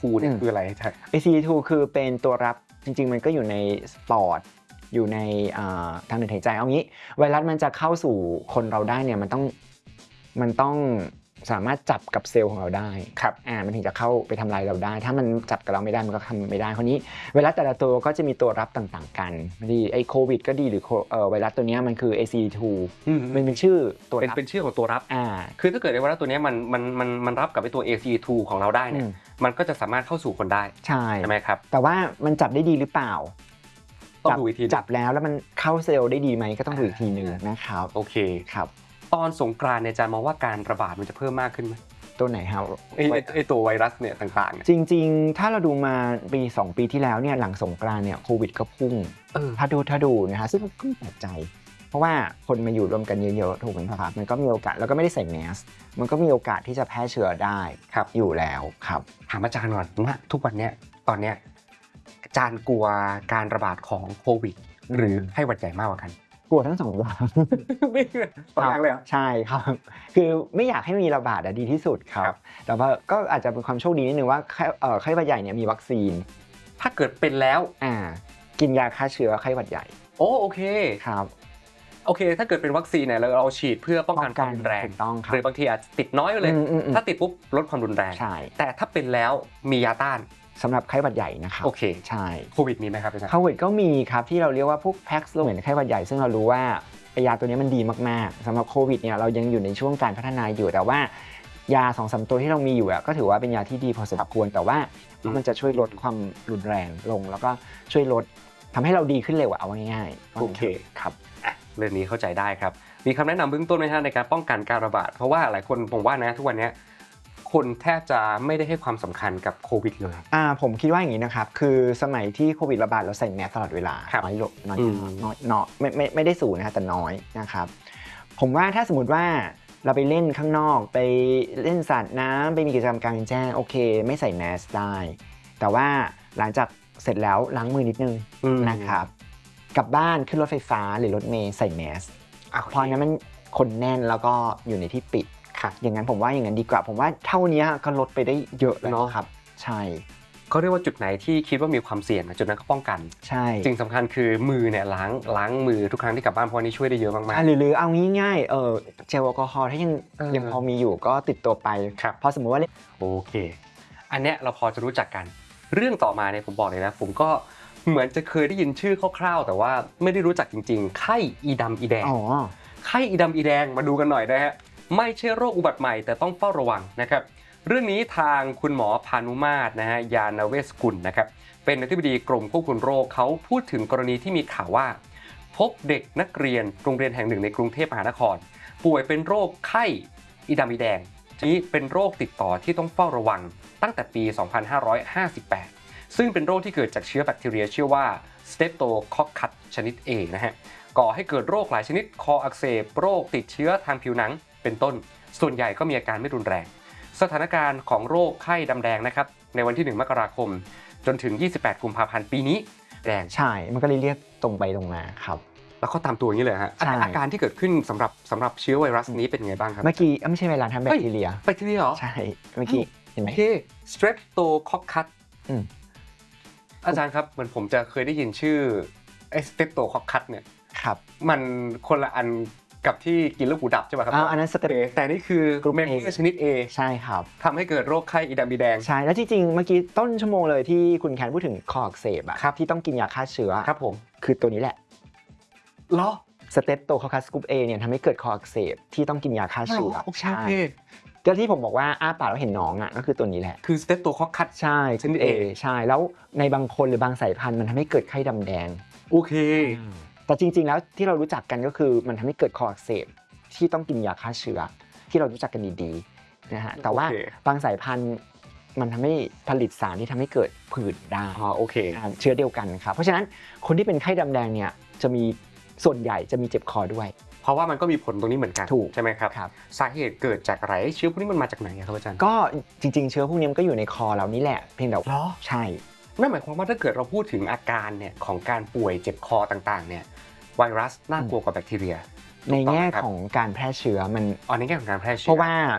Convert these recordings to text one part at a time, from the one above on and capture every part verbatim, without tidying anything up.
ทูเนี่ยคืออะไรใช่เอ ซี อี ทู คือเป็นตัวรับจริงๆมันก็อยู่ในสปอร์ตอยู่ในทางเดินหายใจเอางี้ไวรัสมันจะเข้าสู่คนเราได้เนี่ยมันต้องมันต้องสามารถจับกับเซลล์ของเราได้ครับอ่ามันถึงจะเข้าไปทำลายเราได้ถ้ามันจับกับเราไม่ได้มันก็ทำไม่ได้คราวนี้ไวรัสแต่ละตัวก็จะมีตัวรับต่างๆกันดีไอโควิดก็ดีหรือเอ่อไวรัสตัวนี้มันคือ เอ ซี อี ทู มันเป็นชื่อตัวรับเป็นชื่อของตัวรับอ่าคือถ้าเกิดไวรัสตัวนี้มันมันมันมันรับกับไอตัว เอ ซี อี ทู ของเราได้เนี่ยมันก็จะสามารถเข้าสู่คนได้ใช่ใช่ไหมครับแต่ว่ามันจับได้ดีหรือเปล่าต้องดูอีกทีจับแล้วแล้วมันเข้าเซลล์ได้ดีไหมก็ต้องดูอีกทีนึงนะครับโอเคครับตอนสงกรานต์เนี่ยอาจารย์มองว่าการระบาดมันจะเพิ่มมากขึ้นไหมตัวไหนครับไอ้ไอ้ตัวไวรัสเนี่ยต่างๆจริงๆถ้าเราดูมาปีสองปีที่แล้วเนี่ยหลังสงกรานต์เนี่ยโควิดก็พุ่งถ้าดูถ้าดูนะฮะซึ่งก็ไม่แปลกใจเพราะว่าคนมาอยู่รวมกันเยอะๆถูกไหมครับมันก็มีโอกาสแล้วก็ไม่ได้ใส่แมสมันก็มีโอกาสที่จะแพร่เชื้อได้อยู่แล้วครับถามอาจารย์ก่อนว่าทุกวันเนี้ยตอนเนี้ยอาจารย์กลัวการระบาดของโควิดหรือไข้หวัดใหญ่มากกว่ากันกลัวทั้งสองอย่างไม่สองอย่างเลยใช่ครับคือไม่อยากให้มีระบาดดีที่สุดครับแต่ว่าก็อาจจะเป็นความโชคดีนิดนึงว่าไข้หวัดใหญ่เนี่ยมีวัคซีนถ้าเกิดเป็นแล้วอ่ากินยาฆ่าเชื้อไข้หวัดใหญ่โอ้โอเคครับโอเคถ้าเกิดเป็นวัคซีนเนี่ยเราเอาฉีดเพื่อป้องกันความรุนแรงหรือบางทีอาจติดน้อยไปเลยถ้าติดปุ๊บลดความรุนแรงแต่ถ้าเป็นแล้วมียาต้านสำหรับไข้หวัดใหญ่นะครับโอเคใช่โควิดมีไหมครับอาจารย์โควิดก็มีครับที่เราเรียกว่าพวกแพ็กซ์เหมือนไข้หวัดใหญ่ซึ่งเรารู้ว่ายาตัวนี้มันดีมากๆสำหรับโควิดเนี่ยเรายังอยู่ในช่วงการพัฒนาอยู่แต่ว่ายา สองสาม ตัวที่เรามีอยู่ก็ถือว่าเป็นยาที่ดีพอสมควรแต่ว่ามันจะช่วยลดความรุนแรงลงแล้วก็ช่วยลดทำให้เราดีขึ้นเร็วเอาง่ายๆโอเคครับเรื่องนี้เข้าใจได้ครับมีคำแนะนำเบื้องต้นไหมฮะในการป้องกันการระบาดเพราะว่าหลายคนผมว่านะทุกวันนี้คนแทบจะไม่ได้ให้ความสำคัญกับโควิดเลยอ่าผมคิดว่าอย่างนี้นะครับคือสมัยที่โควิดระบาดเราใส่แมสตลอดเวลาน้อยลงน้อยน้อยน้อยไม่ไม่ไม่ได้สูงนะแต่น้อยนะครับผมว่าถ้าสมมติว่าเราไปเล่นข้างนอกไปเล่นสาดน้ำไปมีกิจกรรมกลางแจ้งโอเคไม่ใส่แมสได้แต่ว่าหลังจากเสร็จแล้วล้างมือนิดนึงนะครับกลับบ้านขึ้นรถไฟฟ้าหรือรถเมล์ใส่แมสเพราะนั้นมันคนแน่นแล้วก็อยู่ในที่ปิดอย่างนั้นผมว่าอย่างนั้นดีกว่าผมว่าเท่านี้ก็ลดไปได้เยอะแล้วครับใช่เขาเรียกว่าจุดไหนที่คิดว่ามีความเสี่ยงจุดนั้นก็ป้องกันใช่สิ่งสำคัญคือมือเนี่ยล้างล้างมือทุกครั้งที่กลับบ้านเพราะนี่ช่วยได้เยอะมากๆหรือหรือเอาง่ายๆเออเจลแอลกอฮอล์ถ้ายังยังพอมีอยู่ก็ติดตัวไปพอสมมติว่าโอเคอันเนี้ยเราพอจะรู้จักกันเรื่องต่อมาเนี่ยผมบอกเลยนะผมก็เหมือนจะเคยได้ยินชื่อคร่าวๆแต่ว่าไม่ได้รู้จักจริงๆไข้อีดำอีแดงไข้อีดำอีแดงมาดูกันหน่อยนะฮะไม่ใช่โรคอุบัติใหม่แต่ต้องเฝ้าระวังนะครับเรื่องนี้ทางคุณหมอพานุมาตรนะฮะยานเวชกุลนะครับเป็นอธิบดีกรมควบคุมโรคเขาพูดถึงกรณีที่มีข่าวว่าพบเด็กนักเรียนโรงเรียนแห่งหนึ่งในกรุงเทพมหานครป่วยเป็นโรคไข้อีดำอีแดงนี้เป็นโรคติดต่อที่ต้องเฝ้าระวังตั้งแต่ปี สองพันห้าร้อยห้าสิบแปด ซึ่งเป็นโรคที่เกิดจากเชื้อแบคทีเรียชื่อว่า Streptococcus ชนิด A นะฮะก่อให้เกิดโรคหลายชนิดคออักเสบโรคติดเชื้อทางผิวหนังเป็นต้นส่วนใหญ่ก็มีอาการไม่รุนแรงสถานการณ์ของโรคไข้ดำแดงนะครับในวันที่หนึ่งมกราคมจนถึงยี่สิบแปดกุมภาพันธ์ปีนี้แดงใช่มันก็เลยเรียกตรงไปตรงมาครับแล้วก็ตามตัวอย่างนี้เลยฮะอาการที่เกิดขึ้นสำหรับสำหรับเชื้อไวรัสนี้เป็นไงบ้างครับเมื่อกี้ไม่ใช่ไวรัสทำแบคทีเรียแบคทีเรียเหรอใช่เมื่อกี้เห็นไหมโอเค Streptococcus อาจารย์ครับเหมือนผมจะเคยได้ยินชื่อไอ้ Streptococcus เนี่ยครับมันคนละอันกับที่กินลูกหูดับใช่ไหมครับอันนั้นสเตปแต่นี่คือกลุ่มเมมเบอร์ชนิด A ใช่ครับทำให้เกิดโรคไข้อีดำอีแดงใช่แล้วจริงๆเมื่อกี้ต้นชั่วโมงเลยที่คุณแคนพูดถึงคออักเสบอะที่ต้องกินยาฆ่าเชื้อครับผมคือตัวนี้แหละเหรอสเตปโตคอคัสกรุ๊ป A เนี่ยทำให้เกิดคออักเสบที่ต้องกินยาฆ่าเชื้อใช่ก็ที่ผมบอกว่าอ้าปากแล้วเห็นหนองอ่ะก็คือตัวนี้แหละคือ Streptococcus ใช่ชนิด A ใช่แล้วในบางคนหรือบางสายพันธุ์มันทำให้เกิดไข้ดำแดงโอเคแต่จริงๆแล้วที่เรารู้จักกันก็คือมันทำให้เกิดคออักเสบที่ต้องกินยาฆ่าเชื้อที่เรารู้จักกันดีๆนะฮะแต่ว่าบางสายพันธุ์มันทำให้ผลิตสารที่ทำให้เกิดผื่นได้อ๋อโอเคเชื้อเดียวกันครับเพราะฉะนั้นคนที่เป็นไข้ดำแดงเนี่ยจะมีส่วนใหญ่จะมีเจ็บคอด้วยเพราะว่ามันก็มีผลตรงนี้เหมือนกันถูกใช่ไหมครับสาเหตุเกิดจากอะไรเชื้อพวกนี้มันมาจากไหนครับอาจารย์ก็จริงๆเชื้อพวกนี้มันก็อยู่ในคอเรานี่แหละเพียงแต่ใช่นั่นหมายความว่าถ้าเกิดเราพูดถึงอาการเนี่ยของการป่วยเจ็บคอต่างๆเนี่ยไวรัสน่ากลัวกว่าแบคทีเรียในแง่ของการแพร่เชื้อมันอ๋อในแง่ของการแพร่เชื้อเพราะว่า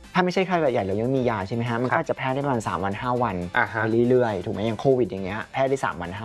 ถ้าไม่ใช่ไข้หวัดใหญ่เรายังมียาใช่ไหมฮะมันก็จะแพร่ได้ประมาณสามวันห้าวันไปเรื่อยๆถูกไหมอย่างโควิดอย่างเงี้ยแพร่ได้สามวันห้า